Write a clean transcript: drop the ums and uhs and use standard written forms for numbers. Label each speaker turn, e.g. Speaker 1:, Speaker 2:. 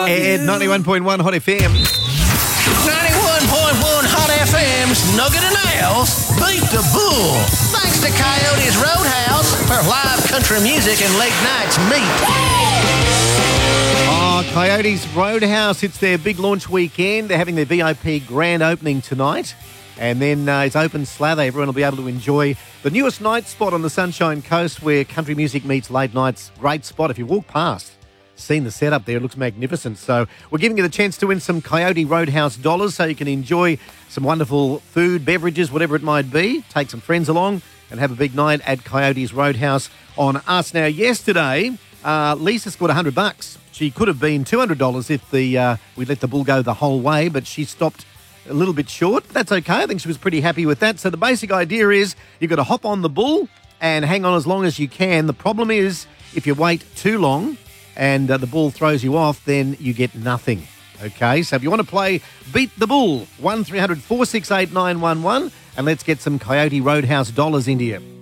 Speaker 1: Ed, 91.1 Hot FM.
Speaker 2: 91.1 Hot FM's Nugget and Ales beat the Bull. Thanks to Coyotes Roadhouse for live country music and late nights meet.
Speaker 1: Oh, Coyotes Roadhouse, it's their big launch weekend. They're having their VIP grand opening tonight. And then it's open slather. Everyone will be able to enjoy the newest night spot on the Sunshine Coast where country music meets late nights. Great spot. If you walk past, seen the setup there, it looks magnificent. So we're giving you the chance to win some Coyote Roadhouse dollars so you can enjoy some wonderful food, beverages, whatever it might be. Take some friends along and have a big night at Coyotes Roadhouse on us. Now, yesterday, Lisa scored $100. She could have been $200 if we let the bull go the whole way, but she stopped a little bit short. That's okay. I think she was pretty happy with that. So the basic idea is you've got to hop on the bull and hang on as long as you can. The problem is if you wait too long and the bull throws you off, then you get nothing. Okay, so if you want to play Beat the Bull, 1300 468 911, and let's get some Coyote Roadhouse dollars into you.